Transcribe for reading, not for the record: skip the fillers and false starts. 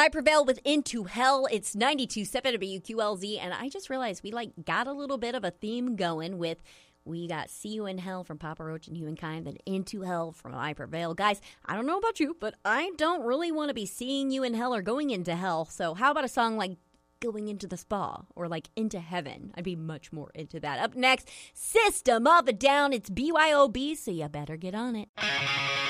I Prevail with Into Hell. It's 92.7 WQLZ, and I just realized we got a little bit of a theme going with we got See You in Hell from Papa Roach and Humankind, then Into Hell from I Prevail. Guys, I don't know about you, but I don't really want to be seeing you in hell or going into hell. So how about a song like Going Into the Spa or like Into Heaven? I'd be much more into that. Up next, System of a Down. It's BYOB, so you better get on it.